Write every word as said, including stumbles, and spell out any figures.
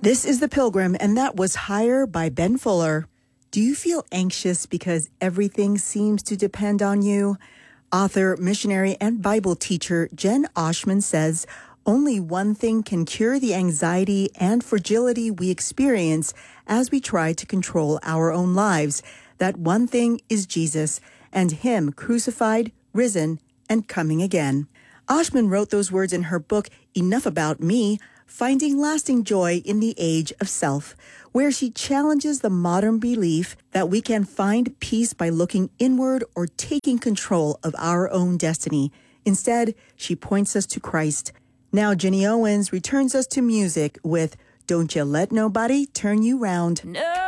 This is The Pilgrim, and that was Higher by Ben Fuller. Do you feel anxious because everything seems to depend on you? Author, missionary, and Bible teacher Jen Oshman says only one thing can cure the anxiety and fragility we experience as we try to control our own lives. That one thing is Jesus and Him crucified, risen, and coming again. Oshman wrote those words in her book, Enough About Me, Finding Lasting Joy in the Age of Self, where she challenges the modern belief that we can find peace by looking inward or taking control of our own destiny. Instead, she points us to Christ. Now, Jenny Owens returns us to music with Don't You Let Nobody Turn You Round. No.